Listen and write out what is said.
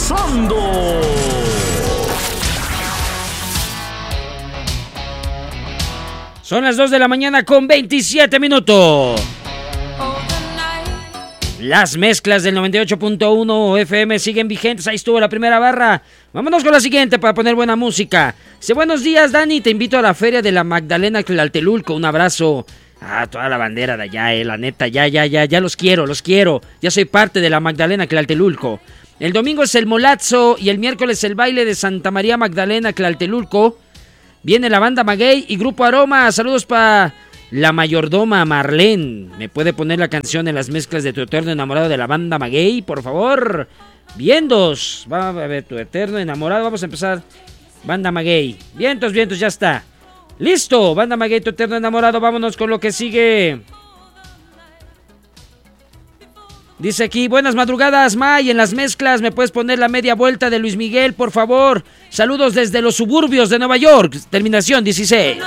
comenzando. Son las 2 de la mañana con 27 minutos. Las mezclas del 98.1 FM siguen vigentes. Ahí estuvo la primera barra. Vámonos con la siguiente para poner buena música. Dice, buenos días, Dani. Te invito a la feria de la Magdalena Tlaltelulco. Un abrazo. Toda la bandera de allá, la neta. Ya los quiero. Ya soy parte de la Magdalena Tlaltelulco. El domingo es el molazo y el miércoles el baile de Santa María Magdalena Tlaltelulco. Viene la banda Maguey y Grupo Aroma. Saludos para la mayordoma Marlene. ¿Me puede poner la canción en las mezclas de Tu Eterno Enamorado de la banda Maguey, por favor? Vientos. Va a ver, Tu Eterno Enamorado. Vamos a empezar. Banda Maguey. Vientos, ya está. Listo. Banda Maguey, Tu Eterno Enamorado. Vámonos con lo que sigue. Dice aquí, buenas madrugadas, May. En las mezclas, ¿me puedes poner la media vuelta de Luis Miguel, por favor? Saludos desde los suburbios de Nueva York. Terminación 16.